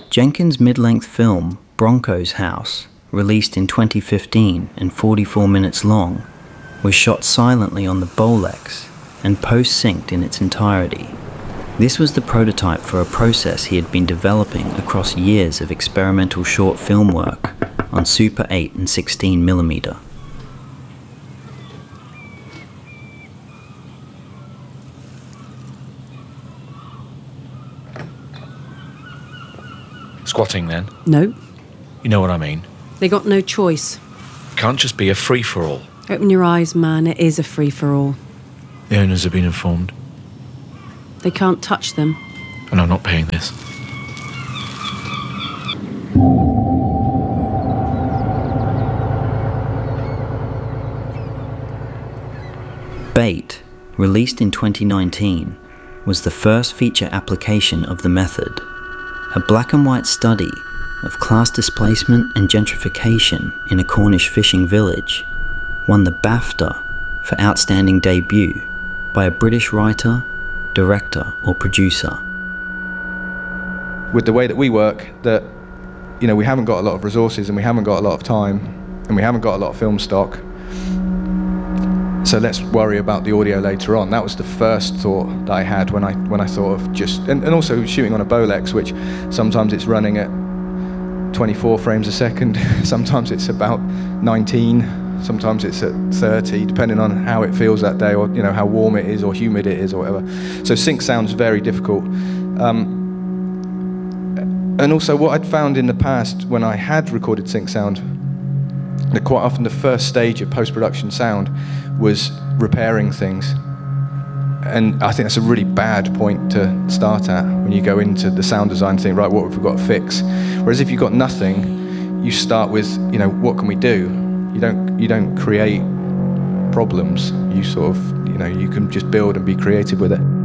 Jenkins' mid-length film, Bronco's House, released in 2015 and 44 minutes long, was shot silently on the Bolex and post-synced in its entirety. This was the prototype for a process he had been developing across years of experimental short film work on Super 8 and 16mm. Squatting then? No. You know what I mean? They got no choice. It can't just be a free-for-all. Open your eyes, man. It is a free-for-all. The owners have been informed. They can't touch them. And I'm not paying this. Bait, released in 2019, was the first feature application of the method. A black and white study of class displacement and gentrification in a Cornish fishing village won the BAFTA for Outstanding Debut by a British writer, director or producer. With the way that we work, that we haven't got a lot of resources and we haven't got a lot of time and we haven't got a lot of film stock, so let's worry about the audio later on. That was the first thought that I had when I thought of just, and also shooting on a Bolex, which sometimes it's running at 24 frames a second, sometimes it's about 19, sometimes it's at 30, depending on how it feels that day, or how warm it is or humid it is or whatever. So sync sound's very difficult. And also what I'd found in the past when I had recorded sync sound, that quite often the first stage of post-production sound was repairing things. And I think that's a really bad point to start at when you go into the sound design thing, right, what have we got to fix? Whereas if you've got nothing, you start with, what can we do? You don't create problems. You sort of, you can just build and be creative with it.